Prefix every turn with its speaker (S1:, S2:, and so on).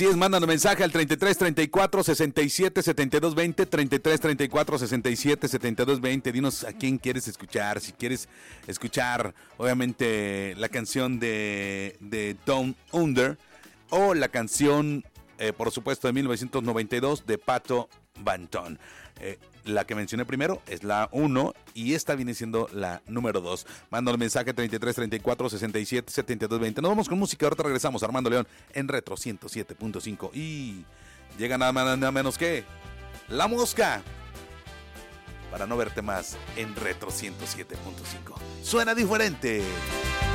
S1: es, mándanos mensaje al 33 34 67 72 20, 33 34 67 72 20. Dinos a quién quieres escuchar. Si quieres escuchar, obviamente, la canción de Down Under o la canción, por supuesto, de 1992 de Pato Banton. La que mencioné primero es la 1 y esta viene siendo la número 2. Manda el mensaje 33 34 67 72 20. Nos vamos con música, ahorita regresamos. Armando León en Retro 107.5 y llega nada menos que La Mosca. Para no verte más en Retro 107.5. Suena diferente.